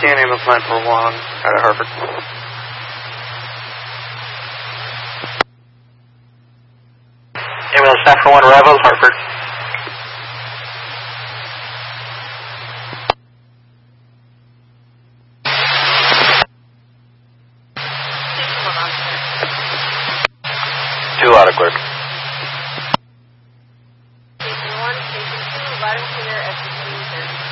CN ambulance 941 out of Hartford. Ambulance 941 arrival, Hartford. Two out of clear.